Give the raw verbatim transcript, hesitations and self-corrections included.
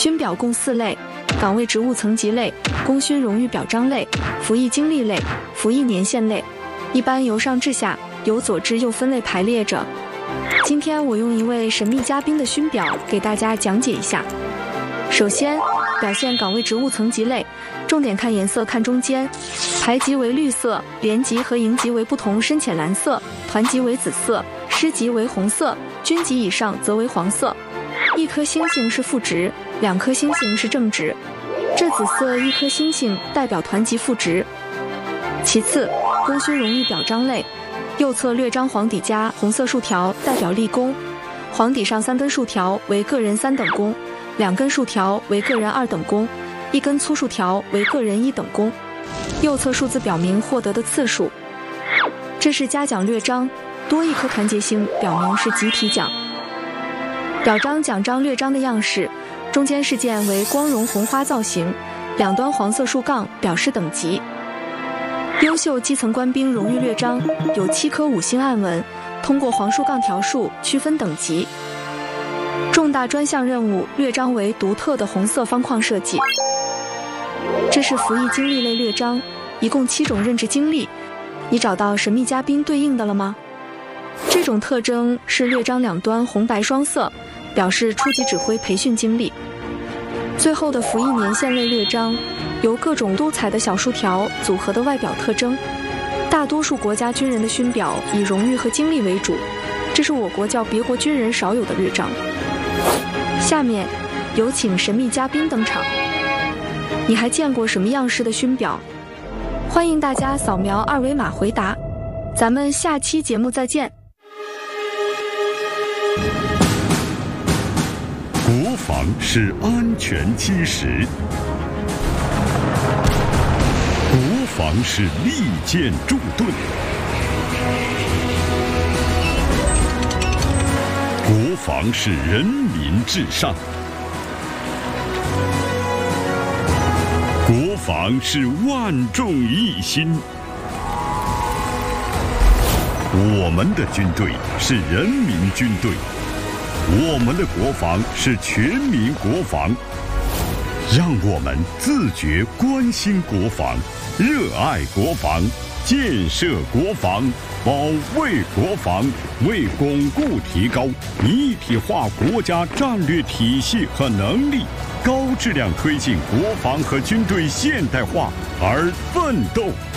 勋表共四类：岗位职务层级类、功勋荣誉表彰类、服役经历类、服役年限类，一般由上至下，由左至右分类排列着。今天我用一位神秘嘉宾的勋表给大家讲解一下。首先，表现岗位职务层级类，重点看颜色，看中间，排级为绿色，连级和营级为不同深浅蓝色，团级为紫色，师级为红色，军级以上则为黄色。一颗星星是副职，两颗星星是正职。这紫色一颗星星代表团级副职。其次，功勋荣誉表彰类，右侧略章黄底加红色竖条代表立功，黄底上三根竖条为个人三等功，两根竖条为个人二等功，一根粗竖条为个人一等功。右侧数字表明获得的次数。这是嘉奖略章，多一颗团结星表明是集体奖。表彰奖章略章的样式，中间事件为光荣红花造型，两端黄色竖杠表示等级。优秀基层官兵荣誉略章有七颗五星暗纹，通过黄竖杠条数区分等级。重大专项任务略章为独特的红色方框设计。这是服役经历类略章，一共七种任职经历，你找到神秘嘉宾对应的了吗？这种特征是略章两端红白双色，表示初级指挥培训经历。最后的服役年限类略章，由各种多彩的小竖条组合的外表特征。大多数国家军人的勋表以荣誉和经历为主，这是我国较别国军人少有的略章。下面有请神秘嘉宾登场。你还见过什么样式的勋表？欢迎大家扫描二维码回答。咱们下期节目再见。 国防是安全基石，国防是利剑助盾，国防是人民至上，国防是万众一心。我们的军队是人民军队，我们的国防是全民国防。让我们自觉关心国防，热爱国防，建设国防，保卫国防，为巩固提高一体化国家战略体系和能力，高质量推进国防和军队现代化而奋斗。